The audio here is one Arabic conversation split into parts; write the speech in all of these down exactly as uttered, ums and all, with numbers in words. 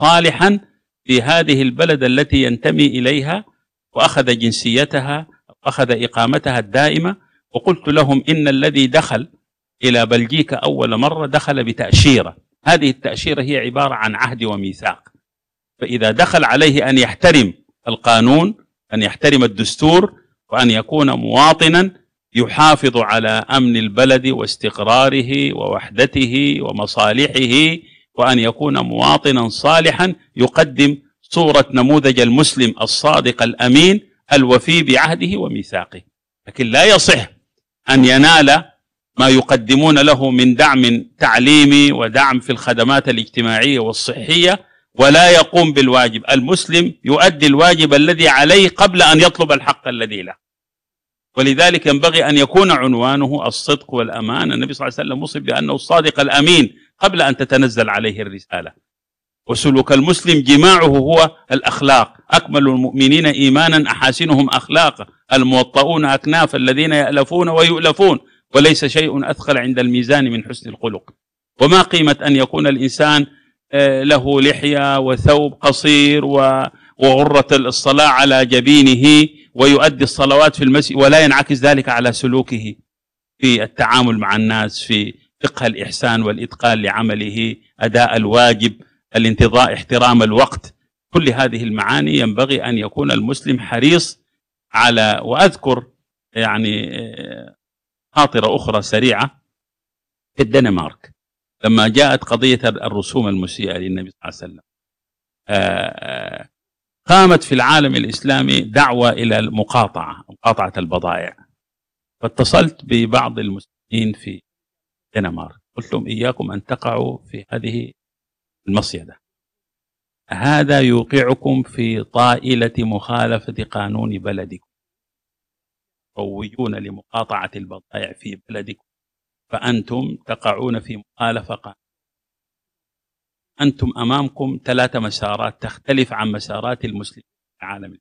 صالحا في هذه البلد التي ينتمي إليها وأخذ جنسيتها أخذ إقامتها الدائمة. وقلت لهم إن الذي دخل إلى بلجيكا أول مرة دخل بتأشيرة، هذه التأشيرة هي عبارة عن عهد وميثاق، فإذا دخل عليه أن يحترم القانون، أن يحترم الدستور، وأن يكون مواطنا يحافظ على أمن البلد واستقراره ووحدته ومصالحه، وأن يكون مواطنا صالحا يقدم صورة نموذج المسلم الصادق الأمين الوفي بعهده وميثاقه. لكن لا يصح أن ينال ما يقدمون له من دعم تعليمي ودعم في الخدمات الاجتماعية والصحية ولا يقوم بالواجب. المسلم يؤدي الواجب الذي عليه قبل أن يطلب الحق الذي له، ولذلك ينبغي أن يكون عنوانه الصدق والأمان. النبي صلى الله عليه وسلم وصف بأنه الصادق الأمين قبل أن تتنزل عليه الرسالة. وسلوك المسلم جماعه هو الأخلاق، أكمل المؤمنين إيمانا أحاسنهم أخلاقا، الموطؤون أكناف الذين يألفون ويؤلفون، وليس شيء أثقل عند الميزان من حسن الخلق. وما قيمة أن يكون الإنسان له لحية وثوب قصير وغرة الصلاة على جبينه ويؤدي الصلوات في المسجد ولا ينعكس ذلك على سلوكه في التعامل مع الناس، في فقه الإحسان والإتقان لعمله، أداء الواجب، الانتظار، احترام الوقت. كل هذه المعاني ينبغي أن يكون المسلم حريص على. وأذكر يعني خاطرة أخرى سريعة في الدنمارك لما جاءت قضية الرسوم المسيئة للنبي صلى الله عليه وسلم، قامت في العالم الإسلامي دعوة إلى المقاطعة، مقاطعة البضائع. فاتصلت ببعض المسلمين في الدنمارك قلت لهم إياكم أن تقعوا في هذه المصيدة، هذا يوقعكم في طائلة مخالفة قانون بلدكم، روجون لمقاطعة البضائع في بلدكم، فأنتم تقعون في مخالفة قانون. أنتم أمامكم ثلاث مسارات تختلف عن مسارات المسلمين في العالم.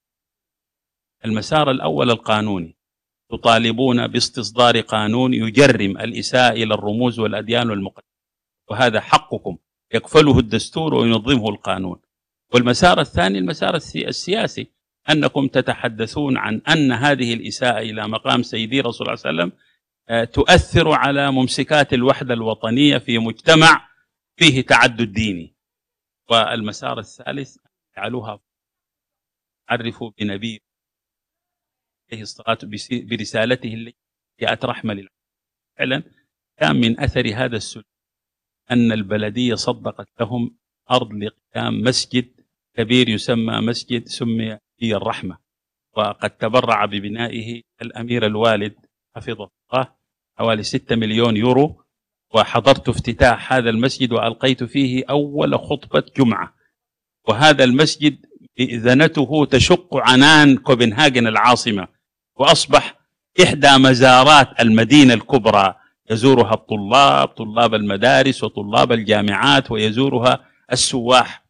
المسار الأول القانوني، تطالبون باستصدار قانون يجرم الإساءة إلى الرموز والأديان والمقدسات، وهذا حقكم يكفله الدستور وينظمه القانون. والمسار الثاني المسار السياسي، أنكم تتحدثون عن أن هذه الإساءة إلى مقام سيدي رسول الله صلى الله عليه وسلم تؤثر على ممسكات الوحدة الوطنية في مجتمع فيه تعدد ديني. والمسار الثالث جعلوها عرفوا بنبي عليه الصلاة برسالته التي جاءت رحمة للعالمين. فعلا كان من أثر هذا السلوك أن البلدية صدقت لهم أرض لقيام مسجد كبير يسمى مسجد سمي فيه الرحمة، وقد تبرع ببنائه الأمير الوالد حفظه الله حوالي ستة مليون يورو. وحضرت افتتاح هذا المسجد وألقيت فيه أول خطبة جمعة، وهذا المسجد إذنته تشق عنان كوبنهاجن العاصمة، وأصبح إحدى مزارات المدينة الكبرى، يزورها الطلاب، طلاب المدارس وطلاب الجامعات، ويزورها السواح.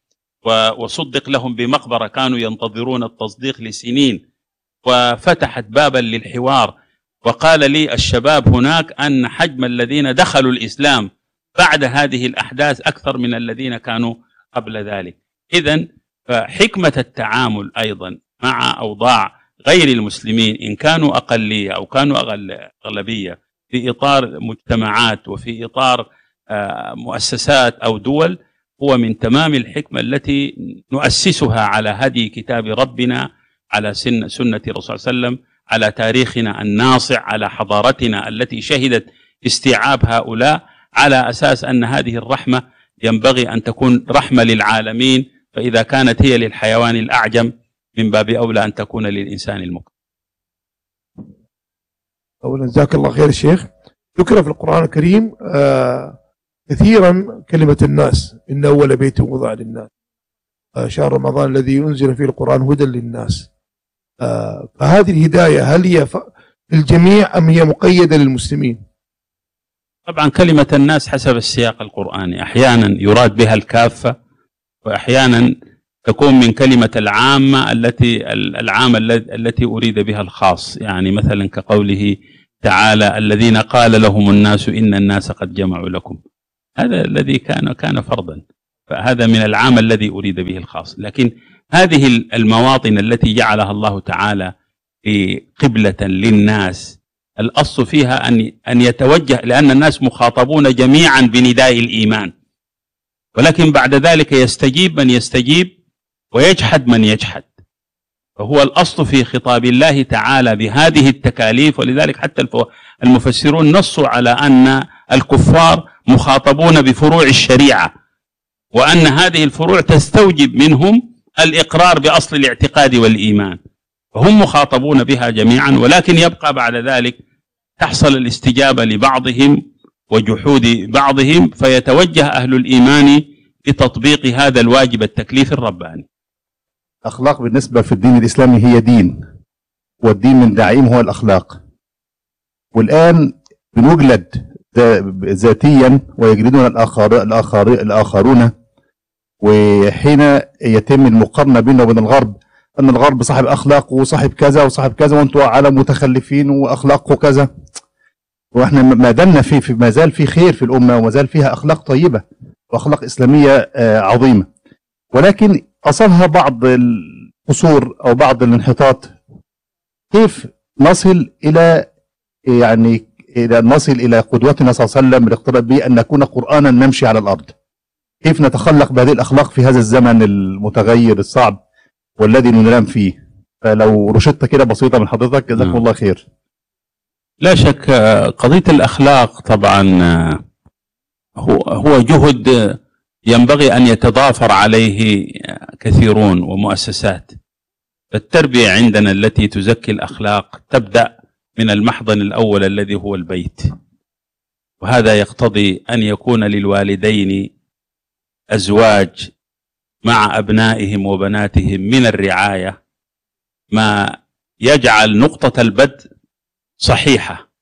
وصدق لهم بمقبرة كانوا ينتظرون التصديق لسنين، وفتحت بابا للحوار. وقال لي الشباب هناك أن حجم الذين دخلوا الإسلام بعد هذه الأحداث أكثر من الذين كانوا قبل ذلك. إذن فحكمة التعامل أيضا مع أوضاع غير المسلمين إن كانوا أقلية أو كانوا أغلبية في إطار مجتمعات وفي إطار مؤسسات أو دول هو من تمام الحكمة التي نؤسسها على هدي كتاب ربنا، على سنة سنة الرسول صلى الله عليه وسلم، على تاريخنا الناصع، على حضارتنا التي شهدت استيعاب هؤلاء، على أساس أن هذه الرحمة ينبغي أن تكون رحمة للعالمين، فإذا كانت هي للحيوان الأعجم من باب أولى أن تكون للإنسان المكرم. أولا جزاك الله خير الشيخ. ذكر في القرآن الكريم آه كثيرا كلمة الناس، إن أول بيت وضع للناس، آه شهر رمضان الذي ينزل فيه القرآن هدى للناس. آه فهذه الهداية هل هي للجميع أم هي مقيدة للمسلمين؟ طبعا كلمة الناس حسب السياق القرآني، أحيانا يراد بها الكافة، وأحيانا تكون من كلمة العامة التي العامة التي أريد بها الخاص. يعني مثلا كقوله تعالى الذين قال لهم الناس إن الناس قد جمعوا لكم، هذا الذي كان كان فرضا. فهذا من العام الذي أريد به الخاص. لكن هذه المواطن التي جعلها الله تعالى قبلة للناس الأصل فيها أن أن يتوجه، لأن الناس مخاطبون جميعا بنداء الإيمان، ولكن بعد ذلك يستجيب من يستجيب ويجحد من يجحد. فهو الأصل في خطاب الله تعالى بهذه التكاليف. ولذلك حتى المفسرون نصوا على أن الكفار مخاطبون بفروع الشريعة، وأن هذه الفروع تستوجب منهم الإقرار بأصل الاعتقاد والإيمان، فهم مخاطبون بها جميعا. ولكن يبقى بعد ذلك تحصل الاستجابة لبعضهم وجحود بعضهم، فيتوجه أهل الإيمان لتطبيق هذا الواجب التكليف الرباني. أخلاق بالنسبة في الدين الإسلامي هي دين، والدين من داعيم هو الأخلاق. والآن بنجلد ذاتيا ويجلدون الآخر الآخر الآخرون، وحين يتم المقارنة بيننا وبين الغرب أن الغرب صاحب أخلاق وصاحب كذا وصاحب كذا وأنتوا عالم متخلفين وأخلاقه كذا، وإحنا ما زلنا في, في ما زال في خير في الأمة وما زال فيها أخلاق طيبة وأخلاق إسلامية عظيمة، ولكن أصابها بعض القصور أو بعض الانحطاط. كيف نصل إلى يعني إلى نصل إلى قدوتنا صلى الله عليه وسلم الاقتراء به أن نكون قرآنا نمشي على الأرض؟ كيف نتخلق بهذه الأخلاق في هذا الزمن المتغير الصعب والذي ننام فيه؟ فلو رشدت كده بسيطة من حضرتك جزاكم الله خير. لا شك قضية الأخلاق طبعا هو هو جهد ينبغي أن يتضافر عليه كثيرون ومؤسسات. التربية عندنا التي تزكي الأخلاق تبدأ من المحضن الأول الذي هو البيت، وهذا يقتضي أن يكون للوالدين أزواج مع أبنائهم وبناتهم من الرعاية ما يجعل نقطة البدء صحيحة.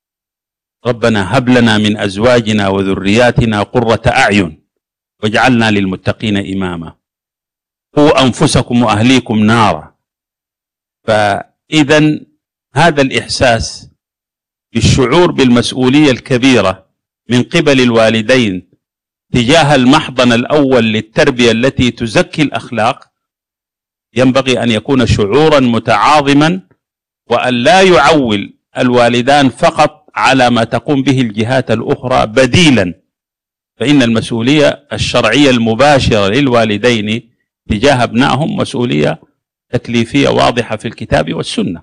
ربنا هب لنا من أزواجنا وذرياتنا قرة أعين واجعلنا للمتقين إماما، قوا أنفسكم وأهليكم نارا. فإذا هذا الإحساس بالشعور بالمسؤولية الكبيرة من قبل الوالدين تجاه المحضن الأول للتربية التي تزكي الأخلاق ينبغي أن يكون شعورا متعاظما، وأن لا يعول الوالدان فقط على ما تقوم به الجهات الأخرى بديلا، فإن المسؤولية الشرعية المباشرة للوالدين تجاه أبنائهم مسؤولية تكليفية واضحة في الكتاب والسنة.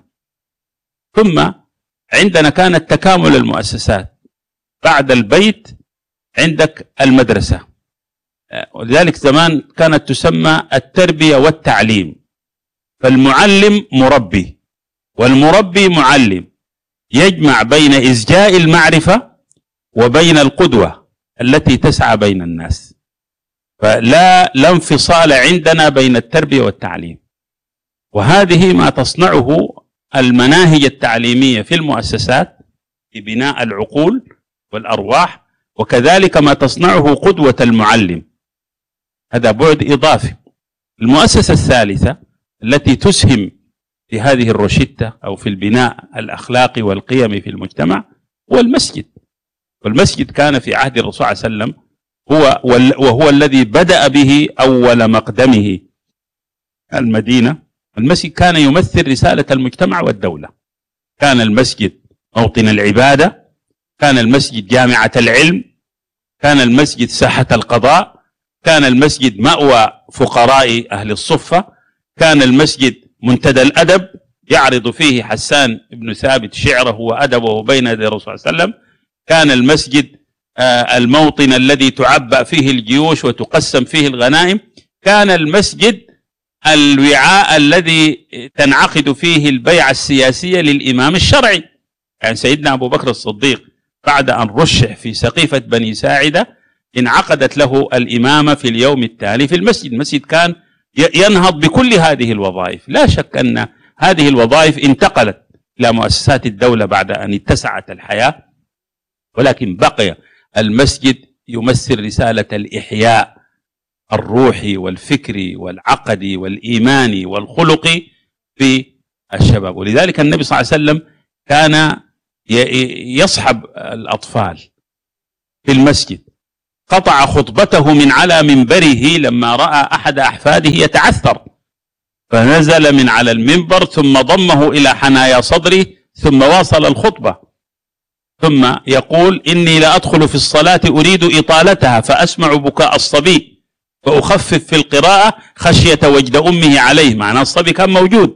ثم عندنا كانت تكامل المؤسسات، بعد البيت عندك المدرسة، ولذلك زمان كانت تسمى التربية والتعليم، فالمعلم مربي والمربي معلم، يجمع بين إزجاء المعرفة وبين القدوة التي تسعى بين الناس. فلا لا انفصال عندنا بين التربية والتعليم، وهذه ما تصنعه المناهج التعليمية في المؤسسات في بناء العقول والأرواح، وكذلك ما تصنعه قدوة المعلم. هذا بعد إضافي. المؤسسة الثالثة التي تسهم في هذه الروشتة أو في البناء الأخلاقي والقيمي في المجتمع هو المسجد. والمسجد كان في عهد الرسول صلى الله عليه وسلم هو وهو الذي بدأ به أول مقدمه المدينة. المسجد كان يمثل رسالة المجتمع والدولة، كان المسجد موطن العبادة، كان المسجد جامعة العلم، كان المسجد ساحة القضاء، كان المسجد مأوى فقراء أهل الصفة، كان المسجد منتدى الأدب يعرض فيه حسان بن ثابت شعره وأدبه بين يدي الرسول صلى الله عليه وسلم، كان المسجد الموطن الذي تعبأ فيه الجيوش وتقسم فيه الغنائم، كان المسجد الوعاء الذي تنعقد فيه البيعة السياسية للإمام الشرعي. يعني سيدنا أبو بكر الصديق بعد أن رشح في سقيفة بني ساعدة انعقدت له الإمامة في اليوم التالي في المسجد. المسجد كان ينهض بكل هذه الوظائف. لا شك أن هذه الوظائف انتقلت إلى مؤسسات الدولة بعد أن اتسعت الحياة، ولكن بقي المسجد يمثل رسالة الإحياء الروحي والفكري والعقدي والإيماني والخلقي في الشباب. ولذلك النبي صلى الله عليه وسلم كان يصحب الأطفال في المسجد قطع خطبته من على منبره لما رأى أحد أحفاده يتعثر، فنزل من على المنبر ثم ضمه إلى حنايا صدره ثم واصل الخطبة، ثم يقول: إني لأدخل في الصلاة أريد إطالتها فأسمع بكاء الصبي فأخفف في القراءة خشية وجد أمه عليه، معنى الصبي كان موجود.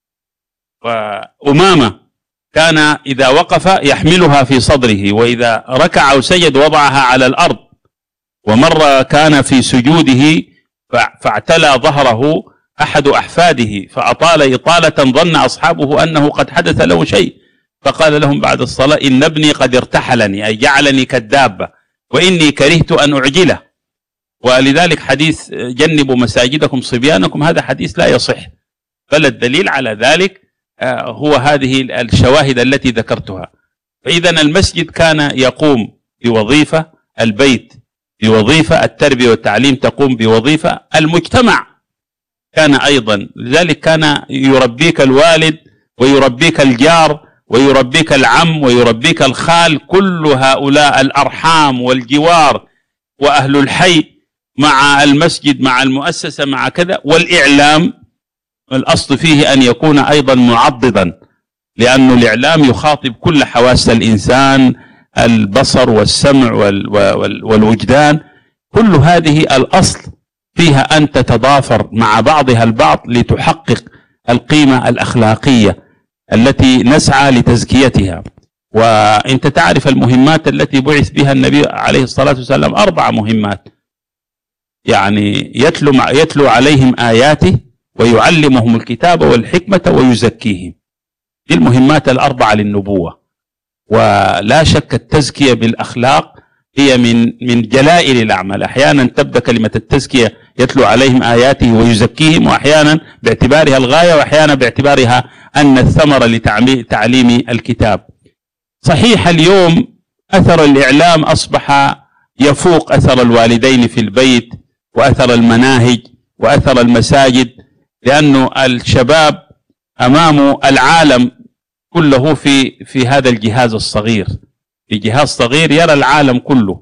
وأمامة كان إذا وقف يحملها في صدره، وإذا ركع أو سجد وضعها على الأرض. ومرة كان في سجوده فاعتلى ظهره أحد أحفاده فأطال إطالة ظن أصحابه أنه قد حدث له شيء، فقال لهم بعد الصلاة: إن ابني قد ارتحلني، أي جعلني كالدابة، وإني كرهت أن أعجله. ولذلك حديث جنبوا مساجدكم صبيانكم هذا حديث لا يصح، بل الدليل على ذلك هو هذه الشواهد التي ذكرتها. فإذا المسجد كان يقوم بوظيفة، البيت بوظيفة، التربية والتعليم تقوم بوظيفة، المجتمع كان أيضا، لذلك كان يربيك الوالد ويربيك الجار ويربيك العم ويربيك الخال، كل هؤلاء الأرحام والجوار وأهل الحي مع المسجد مع المؤسسة مع كذا. والإعلام الأصل فيه أن يكون أيضا معضدا، لأن الإعلام يخاطب كل حواس الإنسان، البصر والسمع والوجدان، كل هذه الأصل فيها أن تتضافر مع بعضها البعض لتحقق القيمة الأخلاقية التي نسعى لتزكيتها. وأنت تعرف المهمات التي بعث بها النبي عليه الصلاة والسلام، أربع مهمات، يعني يتلو, يتلو عليهم آياته ويعلمهم الكتاب والحكمة ويزكيهم. دي المهمات الأربعة للنبوة. ولا شك التزكية بالأخلاق هي من من جلائل الأعمال. أحيانا تبدأ كلمة التزكية يتلو عليهم آياته ويزكيهم، وأحيانا باعتبارها الغاية، وأحيانا باعتبارها أن الثمرة لتعليم الكتاب. صحيح اليوم أثر الإعلام أصبح يفوق أثر الوالدين في البيت وأثر المناهج وأثر المساجد، لأنه الشباب أمام العالم كله في في هذا الجهاز الصغير، في جهاز صغير يرى العالم كله،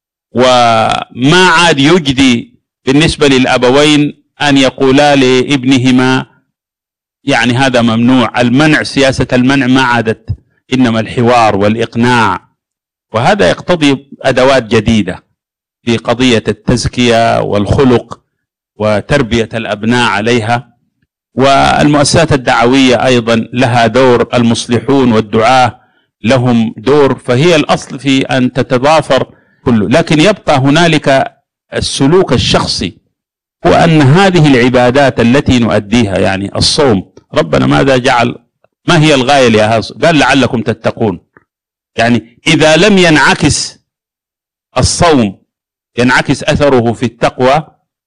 وما عاد يجدي بالنسبة للأبوين أن يقولا لابنهما يعني هذا ممنوع، المنع، سياسة المنع ما عادت، إنما الحوار والإقناع. وهذا يقتضي أدوات جديدة في قضية التزكية والخلق وتربية الأبناء عليها. والمؤسسات الدعوية أيضا لها دور، المصلحون والدعاة لهم دور، فهي الأصل في أن تتضافر كله. لكن يبقى هنالك السلوك الشخصي، هو أن هذه العبادات التي نؤديها، يعني الصوم، ربنا ماذا جعل، ما هي الغاية لها؟ قال لعلكم تتقون. يعني إذا لم ينعكس الصوم ينعكس أثره في التقوى،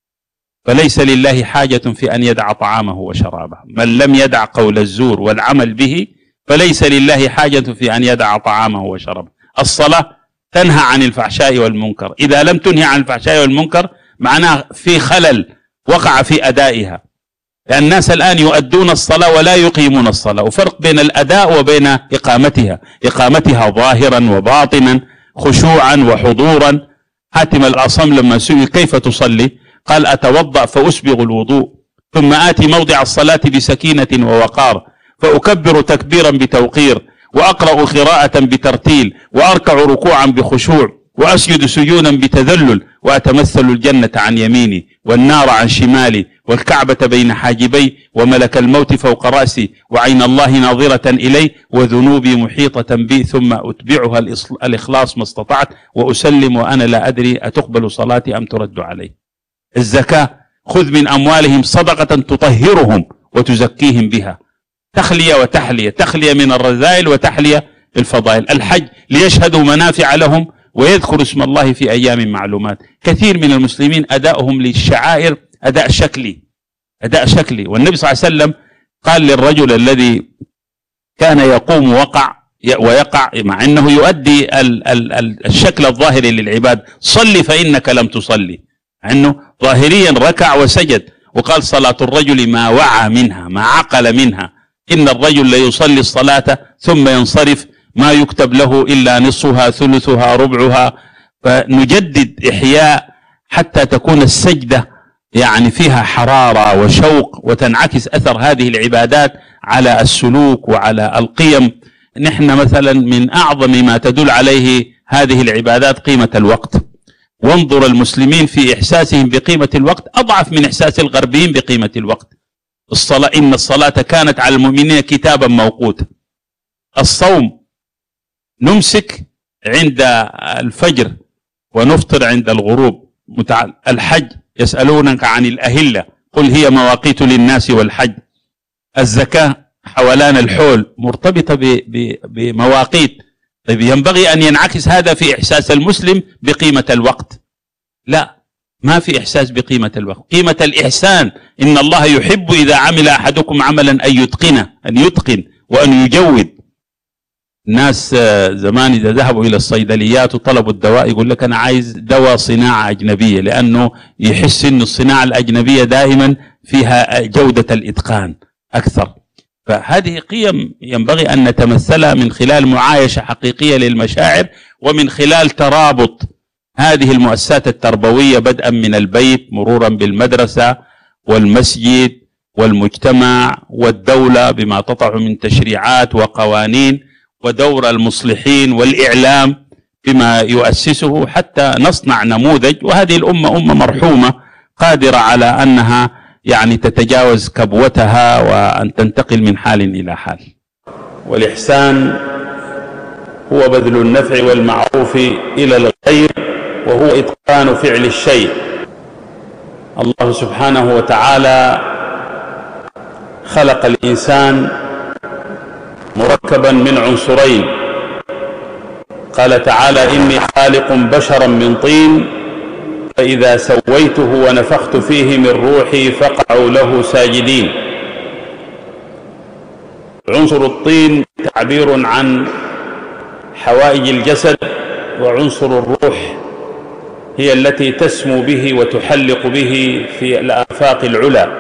فليس لله حاجة في أن يدع طعامه وشرابه. من لم يدع قول الزور والعمل به فليس لله حاجة في أن يدع طعامه وشرابه. الصلاة تنهى عن الفحشاء والمنكر، إذا لم تنهي عن الفحشاء والمنكر معناه في خلل وقع في أدائها، لأن الناس الآن يؤدون الصلاة ولا يقيمون الصلاة، وفرق بين الأداء وبين إقامتها، إقامتها ظاهرا وباطنا، خشوعا وحضورا. حاتم الأصم لما سئل كيف تصلي قال: أتوضأ فأسبغ الوضوء ثم آتي موضع الصلاة بسكينة ووقار، فأكبر تكبيرا بتوقير، وأقرأ قراءة بترتيل، وأركع ركوعا بخشوع، وأسجد سجودا بتذلل، وأتمثل الجنة عن يميني والنار عن شمالي، والكعبة بين حاجبي، وملك الموت فوق رأسي، وعين الله ناظرة إلي، وذنوبي محيطة بي، ثم أتبعها الإخلاص ما استطعت، وأسلم وأنا لا أدري أتقبل صلاتي أم ترد علي. الزكاة خذ من أموالهم صدقة تطهرهم وتزكيهم بها، تخلية وتحلية، تخلية من الرذائل وتحلية الفضائل. الحج ليشهدوا منافع لهم ويذكر اسم الله في أيام معلومات. كثير من المسلمين أدائهم للشعائر أداء شكلي، أداء شكلي. والنبي صلى الله عليه وسلم قال للرجل الذي كان يقوم وقع ويقع مع أنه يؤدي ال ال ال الشكل الظاهري للعباد: صلي فإنك لم تصلي، أنه ظاهريا ركع وسجد. وقال: صلاة الرجل ما وعى منها ما عقل منها، إن الرجل ليصلي الصلاة ثم ينصرف ما يكتب له إلا نصفها ثلثها ربعها. فنجدد إحياء حتى تكون السجدة يعني فيها حرارة وشوق، وتنعكس أثر هذه العبادات على السلوك وعلى القيم. نحن مثلا من أعظم ما تدل عليه هذه العبادات قيمة الوقت. وانظر المسلمين في إحساسهم بقيمة الوقت أضعف من إحساس الغربيين بقيمة الوقت. الصلاة، إن الصلاة كانت على المؤمنين كتابا موقوتا. الصوم نمسك عند الفجر ونفطر عند الغروب. الحج يسألونك عن الأهلة قل هي مواقيت للناس والحج. الزكاة حولان الحول مرتبطة بمواقيت. طيب ينبغي أن ينعكس هذا في إحساس المسلم بقيمة الوقت. لا، ما في إحساس بقيمة الوقت. قيمة الإحسان، إن الله يحب إذا عمل أحدكم عملا أن يتقنه، أن يتقن وأن يجود. الناس زمان إذا ذهبوا إلى الصيدليات وطلبوا الدواء يقول لك أنا عايز دواء صناعة أجنبية، لأنه يحس أن الصناعة الأجنبية دائما فيها جودة الإتقان أكثر. فهذه قيم ينبغي أن نتمثلها من خلال معايشة حقيقية للمشاعر، ومن خلال ترابط هذه المؤسسات التربوية بدءا من البيت مرورا بالمدرسة والمسجد والمجتمع والدولة بما تطع من تشريعات وقوانين، ودور المصلحين والإعلام بما يؤسسه، حتى نصنع نموذج. وهذه الأمة أمة مرحومة قادرة على أنها يعني تتجاوز كبوتها وأن تنتقل من حال إلى حال. والإحسان هو بذل النفع والمعروف إلى الغير، وهو إتقان فعل الشيء. الله سبحانه وتعالى خلق الإنسان مركبا من عنصرين. قال تعالى إني خالق بشرا من طين فإذا سويته ونفخت فيه من روحي فقعوا له ساجدين. عنصر الطين تعبير عن حوائج الجسد، وعنصر الروح هي التي تسمو به وتحلق به في الآفاق العلى.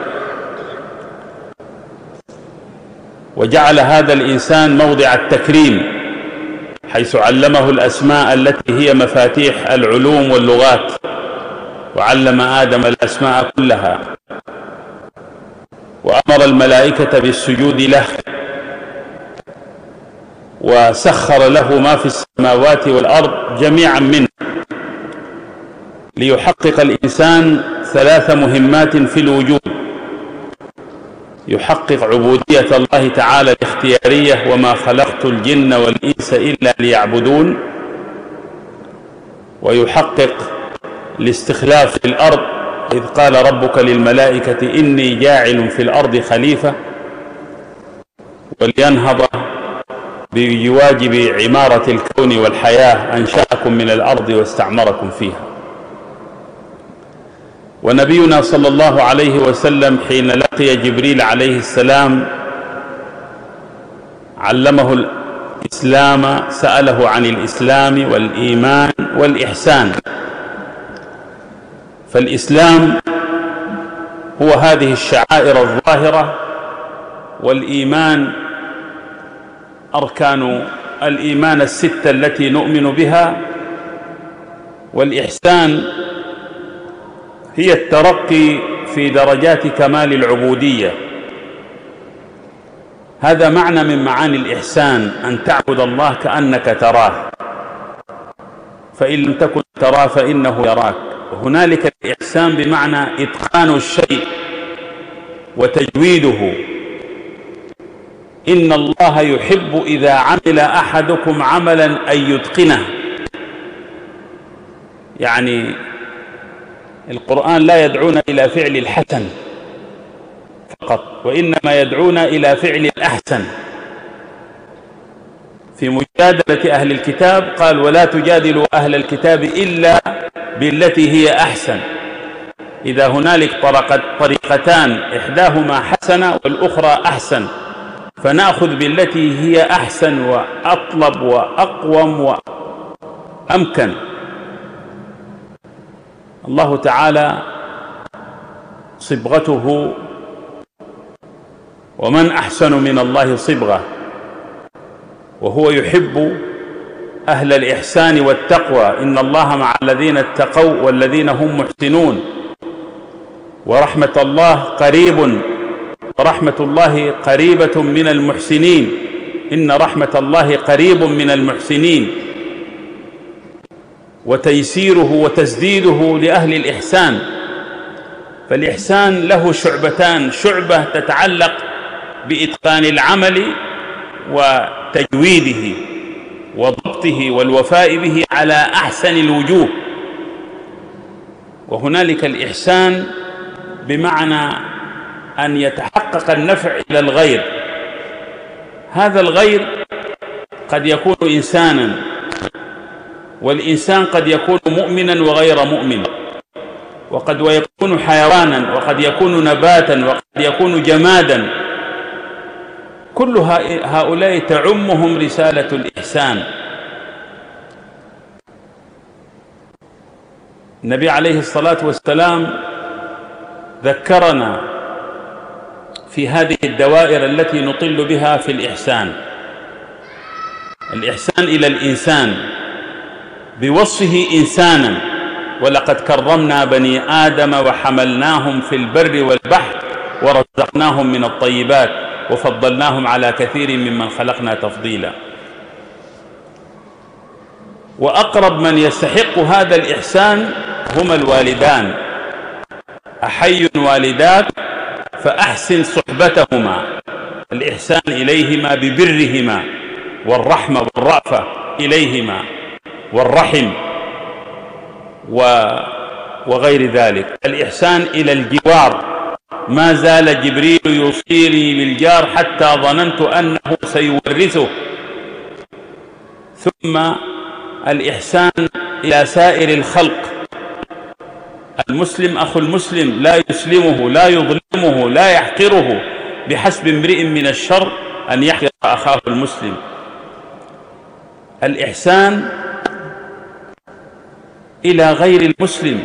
وجعل هذا الإنسان موضع التكريم، حيث علمه الأسماء التي هي مفاتيح العلوم واللغات، وعلم آدم الأسماء كلها، وأمر الملائكة بالسجود له، وسخر له ما في السماوات والأرض جميعا منه، ليحقق الإنسان ثلاث مهمات في الوجود: يحقق عبودية الله تعالى الاختيارية، وما خلقت الجن والإنس إلا ليعبدون، ويحقق الاستخلاف في الأرض، إذ قال ربك للملائكة إني جاعل في الأرض خليفة، ولينهض بواجب عمارة الكون والحياة، أنشأكم من الأرض واستعمركم فيها. ونبينا صلى الله عليه وسلم حين لقي جبريل عليه السلام علمه الإسلام، سأله عن الإسلام والإيمان والإحسان. فالإسلام هو هذه الشعائر الظاهرة، والإيمان أركان الإيمان الستة التي نؤمن بها، والإحسان هي الترقي في درجات كمال العبودية. هذا معنى من معاني الإحسان، أن تعبد الله كأنك تراه، فإن لم تكن تراه فإنه يراك. وهنالك الإحسان بمعنى إتقان الشيء وتجويده. إن الله يحب إذا عمل أحدكم عملا أن يتقنه. يعني القرآن لا يدعون إلى فعل الحسن فقط، وإنما يدعون إلى فعل الأحسن. في مجادلة أهل الكتاب قال ولا تجادلوا أهل الكتاب إلا بالتي هي أحسن. إذا هنالك طريقتان إحداهما حسنة والأخرى أحسن، فنأخذ بالتي هي أحسن وأطلب وأقوم وأمكن. الله تعالى صبغته، ومن أحسن من الله صبغة، وهو يحب أهل الإحسان والتقوى إن الله مع الذين اتقوا والذين هم محسنون، ورحمة الله قريب ورحمة الله قريبة من المحسنين، إن رحمة الله قريب من المحسنين، وتيسيره وتسديده لأهل الإحسان. فالإحسان له شعبتان: شعبة تتعلق بإتقان العمل وتجويده وضبطه والوفاء به على أحسن الوجوه، وهنالك الإحسان بمعنى أن يتحقق النفع إلى الغير. هذا الغير قد يكون إنسانا، والإنسان قد يكون مؤمنا وغير مؤمن، وقد يكون حيوانا، وقد يكون نباتا، وقد يكون جمادا. كل هؤلاء تعمهم رسالة الإحسان. النبي عليه الصلاة والسلام ذكرنا في هذه الدوائر التي نطل بها في الإحسان: الإحسان إلى الإنسان بوصفه إنسانا: ولقد كرمنا بني آدم وحملناهم في البر والبحر ورزقناهم من الطيبات وفضلناهم على كثير ممن خلقنا تفضيلا. وأقرب من يستحق هذا الإحسان هما الوالدان: أحي والداك فأحسن صحبتهما، الإحسان إليهما ببرهما والرحمة والرأفة إليهما والرحم وغير ذلك. الإحسان إلى الجوار: ما زال جبريل يوصيني بالجار حتى ظننت أنه سيورثه. ثم الإحسان إلى سائر الخلق: المسلم أخو المسلم، لا يسلمه، لا يظلمه، لا يحقره، بحسب امرئ من الشر أن يحقر أخاه المسلم. الإحسان إلى غير المسلم: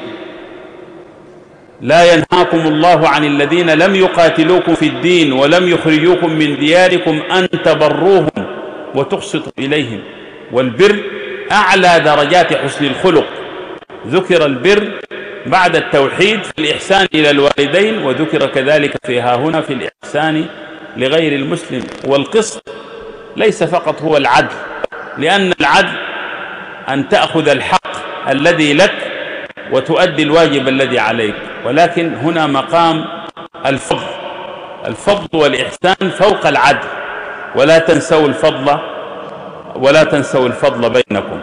لا ينهاكم الله عن الذين لم يقاتلوكم في الدين ولم يخرجوكم من دياركم أن تبروهم وتقسطوا إليهم. والبر أعلى درجات حسن الخلق. ذكر البر بعد التوحيد في الإحسان إلى الوالدين، وذكر كذلك فيها هنا في الإحسان لغير المسلم. والقسط ليس فقط هو العدل، لأن العدل أن تأخذ الحق الذي لك وتؤدي الواجب الذي عليك، ولكن هنا مقام الفضل. الفضل والإحسان فوق العدل، ولا تنسوا الفضل ولا تنسوا الفضل بينكم.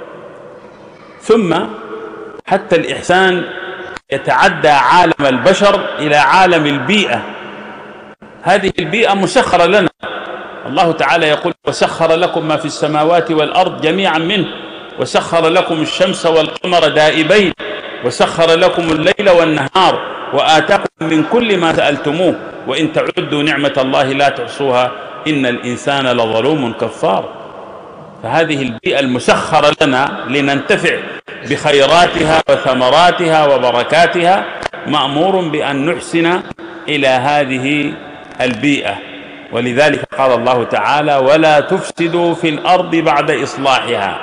ثم حتى الإحسان يتعدى عالم البشر إلى عالم البيئة. هذه البيئة مسخرة لنا. الله تعالى يقول: وسخر لكم ما في السماوات والأرض جميعا منه، وسخر لكم الشمس والقمر دائبين، وسخر لكم الليل والنهار، وآتاكم من كل ما سألتموه، وإن تعدوا نعمة الله لا تحصوها، إن الإنسان لظلوم كفار. فهذه البيئة المسخرة لنا لننتفع بخيراتها وثمراتها وبركاتها، مأمور بأن نحسن إلى هذه البيئة. ولذلك قال الله تعالى: ولا تفسدوا في الأرض بعد إصلاحها.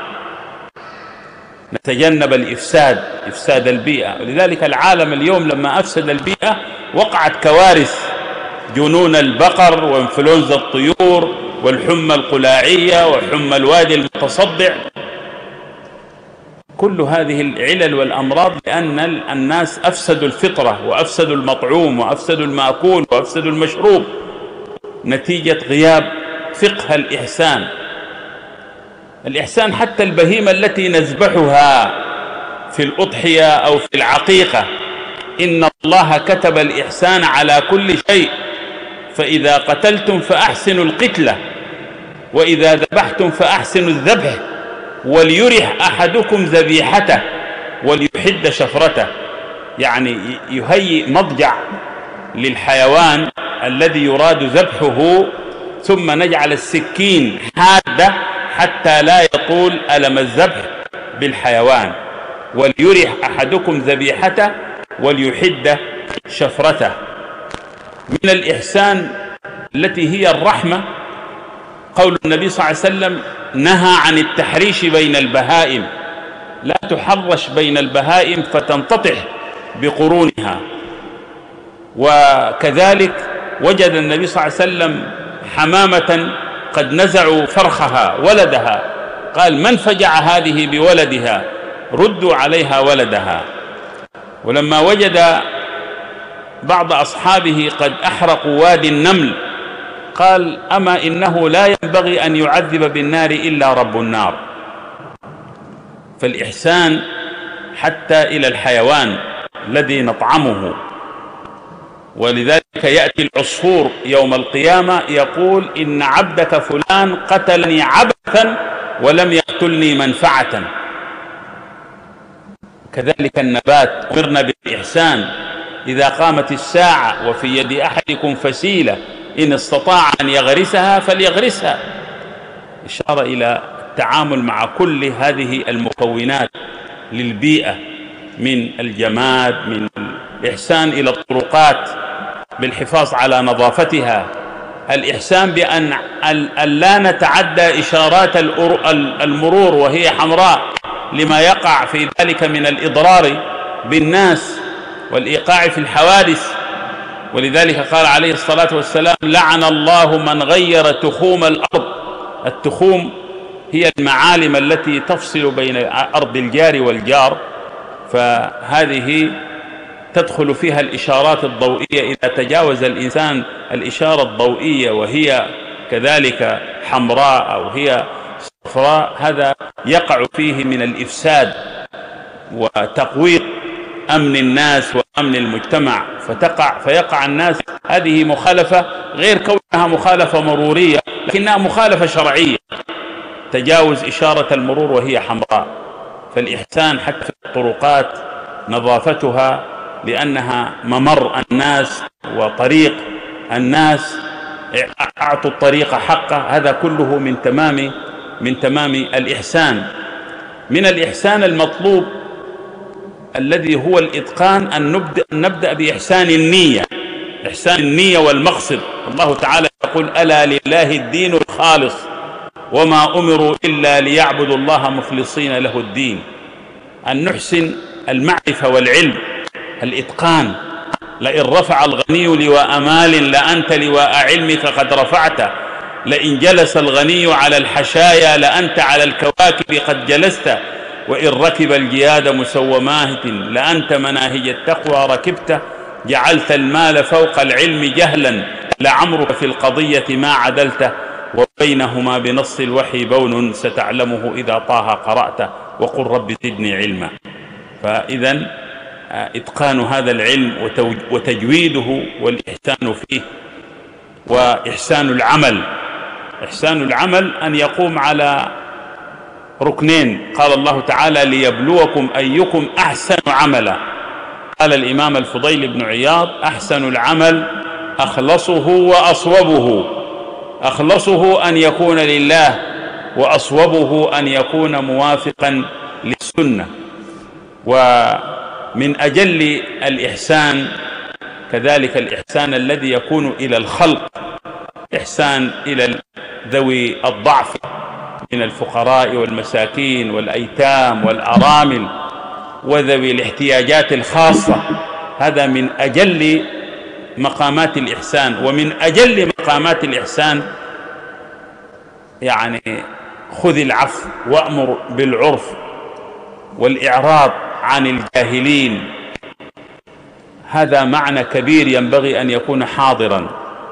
نتجنب الإفساد، إفساد البيئة. ولذلك العالم اليوم لما أفسد البيئة وقعت كوارث: جنون البقر، وانفلونزا الطيور، والحمى القلاعية، وحمى الوادي المتصدع. كل هذه العلل والأمراض لأن الناس أفسدوا الفطرة، وأفسدوا المطعوم، وأفسدوا المأكول، وأفسدوا المشروب، نتيجة غياب فقه الإحسان. الإحسان حتى البهيمة التي نذبحها في الأضحية أو في العقيقة: إن الله كتب الإحسان على كل شيء، فإذا قتلتم فأحسنوا القتلة، وإذا ذبحتم فأحسنوا الذبح، وليرح أحدكم ذبيحته وليحد شفرته. يعني يهيئ مضجع للحيوان الذي يراد ذبحه، ثم نجعل السكين حادة حتى لا يطول ألم الذبح بالحيوان. وليرح أحدكم ذبيحته وليحد شفرته. من الإحسان التي هي الرحمة قول النبي صلى الله عليه وسلم نهى عن التحريش بين البهائم، لا تحرش بين البهائم فتنتطح بقرونها. وكذلك وجد النبي صلى الله عليه وسلم حمامة قد نزعوا فرخها ولدها، قال من فجع هذه بولدها؟ ردوا عليها ولدها. ولما وجد بعض أصحابه قد أحرقوا وادي النمل قال أما إنه لا ينبغي أن يعذب بالنار إلا رب النار. فالإحسان حتى إلى الحيوان الذي نطعمه. ولذلك يأتي العصفور يوم القيامة يقول إن عبدك فلان قتلني عبثا ولم يقتلني منفعة. كذلك النبات أمرنا بالإحسان، إذا قامت الساعة وفي يد أحدكم فسيلة إن استطاع أن يغرسها فليغرسها، إشارة إلى التعامل مع كل هذه المكونات للبيئة من الجماد، من الإحسان إلى الطرقات بالحفاظ على نظافتها، الإحسان بأن لا نتعدى إشارات المرور وهي حمراء لما يقع في ذلك من الإضرار بالناس والإيقاع في الحوادث. ولذلك قال عليه الصلاة والسلام لعن الله من غير تخوم الأرض. التخوم هي المعالم التي تفصل بين أرض الجار والجار، فهذه تدخل فيها الإشارات الضوئية. إذا تجاوز الإنسان الإشارة الضوئية وهي كذلك حمراء أو هي صفراء هذا يقع فيه من الإفساد وتقويض أمن الناس وأمن المجتمع، فتقع فيقع الناس. هذه مخالفة غير كونها مخالفة مرورية، لكنها مخالفة شرعية، تجاوز إشارة المرور وهي حمراء. فالإحسان حتى في الطرقات نظافتها لأنها ممر الناس وطريق الناس، أعطوا الطريق حقه، هذا كله من تمام من تمام الإحسان. من الإحسان المطلوب الذي هو الإتقان أن نبدأ, نبدأ بإحسان النية، إحسان النية والمقصد. الله تعالى يقول ألا لله الدين الخالص وما أمروا إلا ليعبدوا الله مخلصين له الدين. أن نحسن المعرفة والعلم، الإتقان. لئن رفع الغني لواء مال لأنت لواء علمك قد رفعت، لئن جلس الغني على الحشايا لأنت على الكواكب قد جلست، وإن ركب الجياد مسومات لأنت مناهج التقوى ركبت، جعلت المال فوق العلم جهلا لعمرك في القضية ما عدلت، وبينهما بنص الوحي بون ستعلمه إذا طه قرأت، وقل رب زدني علما. فإذا إتقان هذا العلم وتجويده والإحسان فيه. وإحسان العمل، إحسان العمل أن يقوم على ركنين. قال الله تعالى ليبلوكم أيكم أحسن عملا. قال الإمام الفضيل بن عياض أحسن العمل أخلصه وأصوبه. أخلصه أن يكون لله، وأصوبه أن يكون موافقا للسنة. ومن أجل الإحسان كذلك الإحسان الذي يكون إلى الخلق، إحسان إلى ذوي الضعف من الفقراء والمساكين والأيتام والأرامل وذوي الاحتياجات الخاصة. هذا من أجل مقامات الإحسان. ومن أجل مقامات الإحسان يعني خذ العفو وأمر بالعرف والإعراض عن الجاهلين. هذا معنى كبير ينبغي أن يكون حاضرا.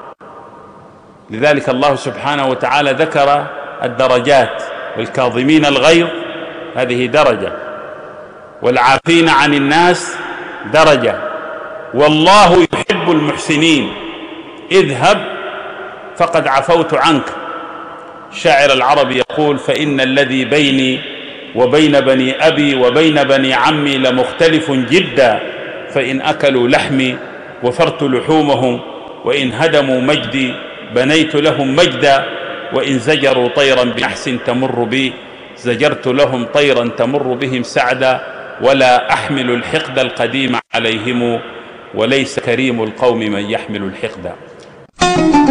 لذلك الله سبحانه وتعالى ذكر الدرجات، والكاظمين الغيظ هذه درجة، والعافين عن الناس درجة، والله يحب المحسنين، اذهب فقد عفوت عنك. شاعر العرب يقول فإن الذي بيني وبين بني أبي وبين بني عمي لمختلف جدا، فإن أكلوا لحمي وفرت لحومهم، وإن هدموا مجدي بنيت لهم مجدا، وإن زجروا طيرا بنحس تمر بي زجرت لهم طيرا تمر بهم سعدا، ولا أحمل الحقد القديم عليهم، وليس كريم القوم من يحمل الحقد.